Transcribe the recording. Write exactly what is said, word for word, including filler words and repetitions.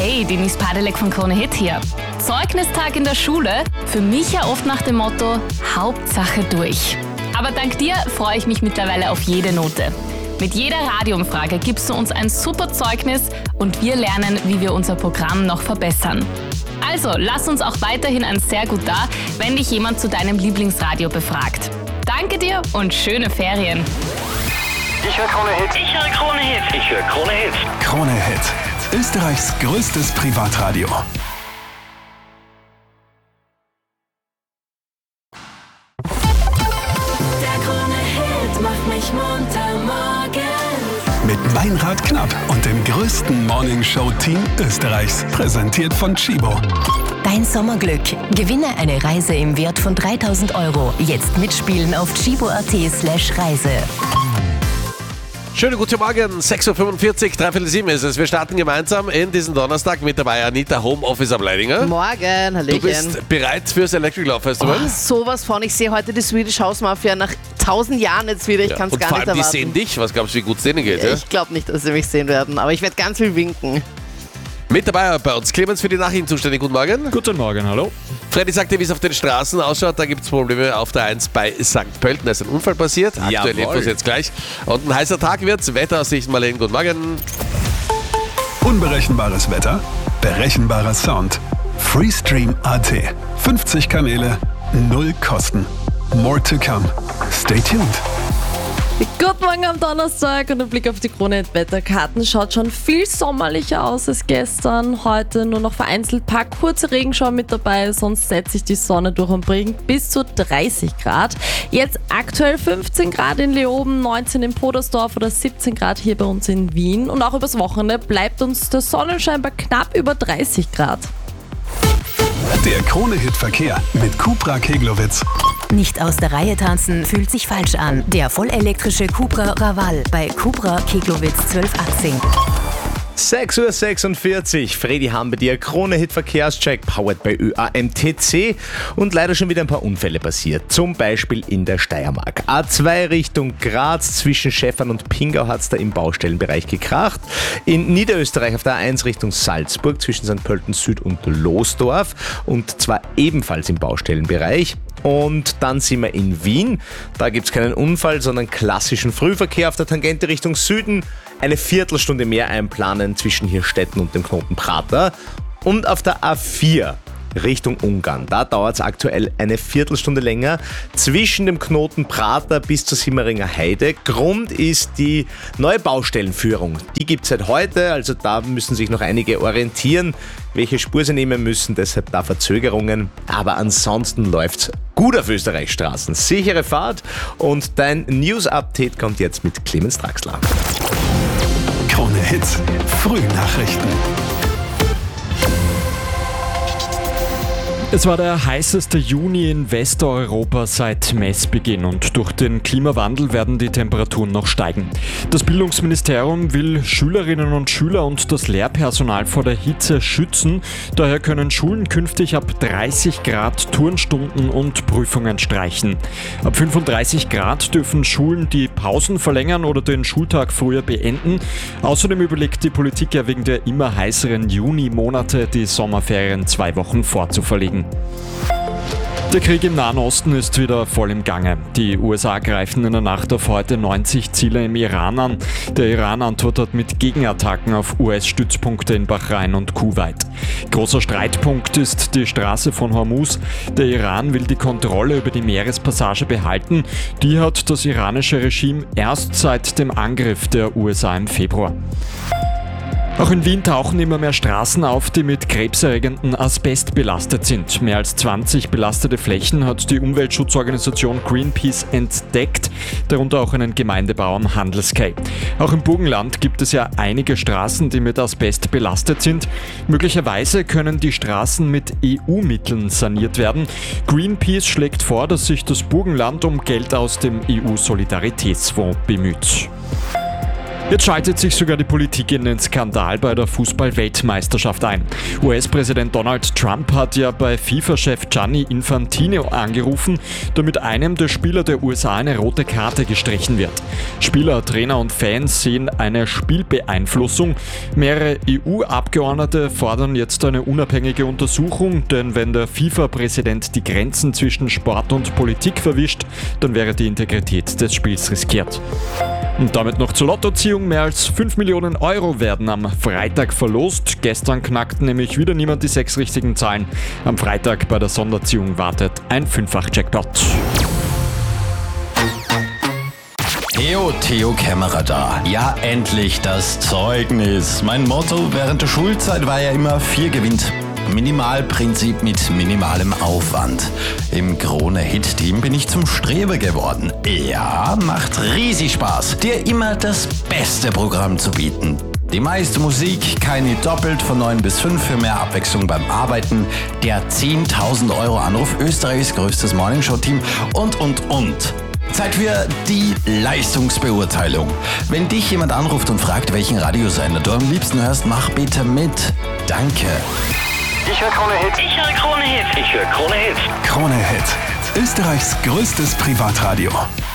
Hey, Denise Padelek von Krone Hit hier. Zeugnistag in der Schule, für mich ja oft nach dem Motto, Hauptsache durch. Aber dank dir freue ich mich mittlerweile auf jede Note. Mit jeder Radioumfrage gibst du uns ein super Zeugnis und wir lernen, wie wir unser Programm noch verbessern. Also, lass uns auch weiterhin ein sehr gut da, wenn dich jemand zu deinem Lieblingsradio befragt. Danke dir und schöne Ferien. Ich höre Krone Hit. Ich höre Krone Hit. Ich höre Krone Hit. Krone Hit. Österreichs größtes Privatradio. Der Krone Hit macht mich munter morgens. Mit Meinrad Knapp und dem größten Morningshow-Team Österreichs. Präsentiert von Chibo. Dein Sommerglück. Gewinne eine Reise im Wert von dreitausend Euro. Jetzt mitspielen auf chibo.at slash Reise. Schönen guten Morgen, sechs Uhr fünfundvierzig, dreiviertel sieben ist es. Wir starten gemeinsam in diesen Donnerstag mit dabei Anita, Homeoffice am Leidinger. Morgen, Hallöchen. Du bist bereit fürs Electric Love Festival? Oh, sowas von. Ich sehe heute die Swedish House Mafia nach tausend Jahren jetzt wieder. Ich Ja. kann es Und gar vor nicht allem, die erwarten. sehen dich. Was glaubst du, wie gut es denen geht? Ja? Ich glaube nicht, dass sie mich sehen werden, aber ich werde ganz viel winken. Mit dabei bei uns Clemens für die Nachrichten zuständig. Guten Morgen. Guten Morgen, hallo. Freddy sagt dir, wie es auf den Straßen ausschaut. Da gibt es Probleme auf der eins bei Sankt Pölten. Da ist ein Unfall passiert. Aktuelle Jawohl. Infos jetzt gleich. Und ein heißer Tag wird's. Wetteraussichten, Marlene. Guten Morgen. Unberechenbares Wetter, berechenbarer Sound. Freestream Punkt at. fünfzig Kanäle, null Kosten. More to come. Stay tuned. Guten Morgen am Donnerstag und ein Blick auf die Krone-Wetterkarten schaut schon viel sommerlicher aus als gestern. Heute nur noch vereinzelt ein paar kurze Regenschauer mit dabei, sonst setzt sich die Sonne durch und bringt bis zu dreißig Grad. Jetzt aktuell fünfzehn Grad in Leoben, neunzehn in Podersdorf oder siebzehn Grad hier bei uns in Wien. Und auch übers Wochenende bleibt uns der Sonnenschein bei knapp über dreißig Grad. Der Krone-Hit-Verkehr mit Cupra Keglowitz. Nicht aus der Reihe tanzen fühlt sich falsch an. Der vollelektrische Cupra Raval bei Cupra Keglowitz zwölf achtzehn. sechs Uhr sechsundvierzig, Freddy Hahn bei dir, Krone-Hit-Verkehrscheck, powered bei Ö A M T C und leider schon wieder ein paar Unfälle passiert, zum Beispiel in der Steiermark. A zwei Richtung Graz, zwischen Schäffern und Pingau hat es da im Baustellenbereich gekracht. In Niederösterreich auf der A eins Richtung Salzburg, zwischen Sankt Pölten Süd und Losdorf und zwar ebenfalls im Baustellenbereich. Und dann sind wir in Wien, da gibt es keinen Unfall, sondern klassischen Frühverkehr auf der Tangente Richtung Süden. Eine Viertelstunde mehr einplanen zwischen Hirstetten und dem Knoten Prater. Und auf der A vier Richtung Ungarn, da dauert es aktuell eine Viertelstunde länger zwischen dem Knoten Prater bis zur Simmeringer Heide. Grund ist die neue Baustellenführung. Die gibt es seit heute, also da müssen sich noch einige orientieren, welche Spur sie nehmen müssen, deshalb da Verzögerungen. Aber ansonsten läuft's gut auf Österreichs Straßen. Sichere Fahrt und dein News-Update kommt jetzt mit Clemens Draxler. Krone Hits, Frühnachrichten. Es war der heißeste Juni in Westeuropa seit Messbeginn und durch den Klimawandel werden die Temperaturen noch steigen. Das Bildungsministerium will Schülerinnen und Schüler und das Lehrpersonal vor der Hitze schützen. Daher können Schulen künftig ab dreißig Grad Turnstunden und Prüfungen streichen. Ab fünfunddreißig Grad dürfen Schulen die Pausen verlängern oder den Schultag früher beenden. Außerdem überlegt die Politik ja wegen der immer heißeren Juni-Monate die Sommerferien zwei Wochen vorzuverlegen. Der Krieg im Nahen Osten ist wieder voll im Gange. Die U S A greifen in der Nacht auf heute neunzig Ziele im Iran an. Der Iran antwortet mit Gegenattacken auf U S-Stützpunkte in Bahrain und Kuwait. Großer Streitpunkt ist die Straße von Hormuz. Der Iran will die Kontrolle über die Meerespassage behalten. Die hat das iranische Regime erst seit dem Angriff der U S A im Februar. Auch in Wien tauchen immer mehr Straßen auf, die mit krebserregenden Asbest belastet sind. Mehr als zwanzig belastete Flächen hat die Umweltschutzorganisation Greenpeace entdeckt, darunter auch einen Gemeindebau am Handelskei. Auch im Burgenland gibt es ja einige Straßen, die mit Asbest belastet sind. Möglicherweise können die Straßen mit E U-Mitteln saniert werden. Greenpeace schlägt vor, dass sich das Burgenland um Geld aus dem E U-Solidaritätsfonds bemüht. Jetzt schaltet sich sogar die Politik in den Skandal bei der Fußball-Weltmeisterschaft ein. U S-Präsident Donald Trump hat ja bei FIFA-Chef Gianni Infantino angerufen, damit einem der Spieler der U S A eine rote Karte gestrichen wird. Spieler, Trainer und Fans sehen eine Spielbeeinflussung. Mehrere E U-Abgeordnete fordern jetzt eine unabhängige Untersuchung, denn wenn der FIFA-Präsident die Grenzen zwischen Sport und Politik verwischt, dann wäre die Integrität des Spiels riskiert. Und damit noch zur Lottoziehung. Mehr als fünf Millionen Euro werden am Freitag verlost. Gestern knackten nämlich wieder niemand die sechs richtigen Zahlen. Am Freitag bei der Sonderziehung wartet ein Fünffach-Jackpot. Theo, Theo Kämmerer da. Ja, endlich das Zeugnis. Mein Motto während der Schulzeit war ja immer vier gewinnt. Minimalprinzip mit minimalem Aufwand. Im Krone-Hit-Team bin ich zum Streber geworden. Ja, macht riesig Spaß, dir immer das beste Programm zu bieten. Die meiste Musik, keine doppelt von neun bis fünf für mehr Abwechslung beim Arbeiten, der zehntausend Euro Anruf, Österreichs größtes Morningshow-Team und, und, und. Zeit für die Leistungsbeurteilung. Wenn dich jemand anruft und fragt, welchen Radiosender du am liebsten hörst, mach bitte mit. Danke. Ich höre Krone Hit. Ich höre Krone Hit. Ich höre Krone Hit. Krone Hit. Österreichs größtes Privatradio.